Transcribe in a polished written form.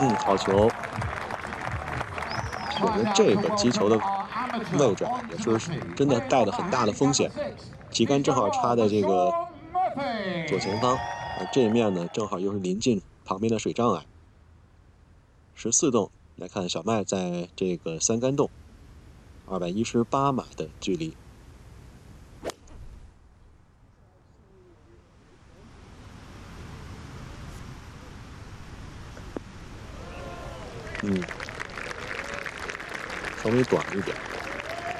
好球！我觉得这个击球的位置啊，也是真的带着很大的风险，旗杆正好插在这个左前方，这一面呢正好又是临近旁边的水障碍。14洞，来看小麦在这个三杆洞，218码的距离。稍微短一点。